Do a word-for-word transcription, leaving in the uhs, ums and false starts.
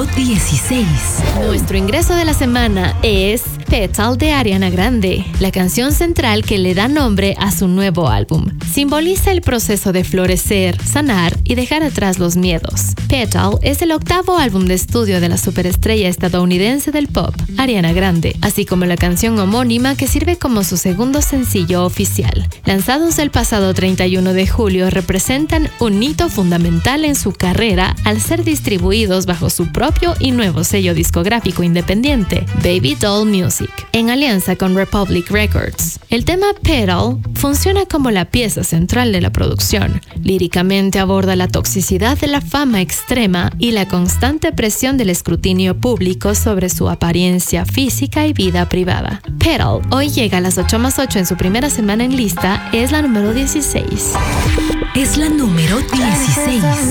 dieciséis. Nuestro ingreso de la semana es Petal de Ariana Grande, la canción central que le da nombre a su nuevo álbum. Simboliza el proceso de florecer, sanar y dejar atrás los miedos. Petal es el octavo álbum de estudio de la superestrella estadounidense del pop, Ariana Grande, así como la canción homónima que sirve como su segundo sencillo oficial. Lanzados el pasado treinta y uno de julio, representan un hito fundamental en su carrera al ser distribuidos bajo su propio y nuevo sello discográfico independiente, Baby Doll Music, en alianza con Republic Records. El tema Petal funciona como la pieza central de la producción. Líricamente aborda la toxicidad de la fama extrema y la constante presión del escrutinio público sobre su apariencia física y vida privada. Petal hoy llega a las ocho más ocho en su primera semana en lista, es la número dieciséis. Es la número dieciséis.